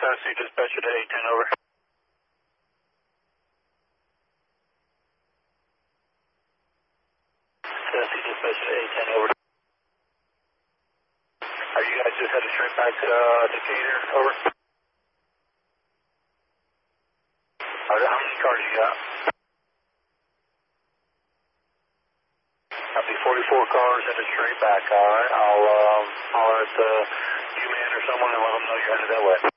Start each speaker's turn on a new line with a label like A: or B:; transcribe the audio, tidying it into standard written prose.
A: Sassy dispatcher to 810, over. Sassy dispatcher to 810, over. Are you guys just headed straight back to Decatur, over? How many cars you got? Copy, 44 cars headed straight back, alright. I'll let you man or someone and let them know you're headed that way.